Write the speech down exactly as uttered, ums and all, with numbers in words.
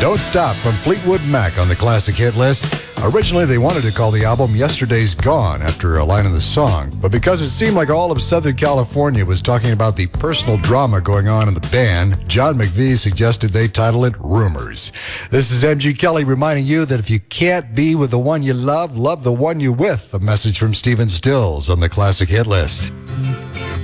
Don't Stop from Fleetwood Mac on the classic hit list. Originally, they wanted to call the album Yesterday's Gone after a line in the song, but because it seemed like all of Southern California was talking about the personal drama going on in the band, John McVie suggested they title it Rumors. This is M G Kelly reminding you that if you can't be with the one you love, love the one you're with. A message from Stephen Stills on the classic hit list.